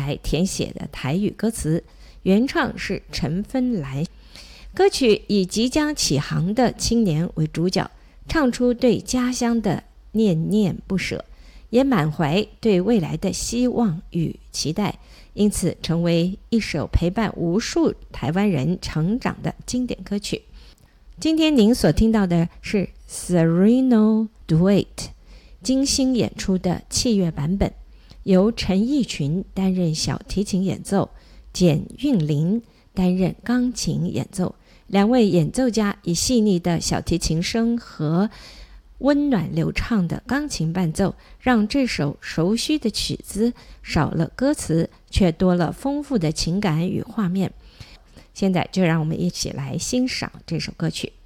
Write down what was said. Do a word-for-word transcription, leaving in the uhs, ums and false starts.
来填写的台语歌词，原唱是陈芬兰。歌曲以即将起航的青年为主角，唱出对家乡的念念不舍，也满怀对未来的希望与期待，因此成为一首陪伴无数台湾人成长的经典歌曲。今天您所听到的是 Sereno Duet 精心演出的器乐版本，由陈奕群担任小提琴演奏，简韵玲担任钢琴演奏。两位演奏家以细腻的小提琴声和温暖流畅的钢琴伴奏，让这首熟悉的曲子少了歌词，却多了丰富的情感与画面。现在就让我们一起来欣赏这首歌曲。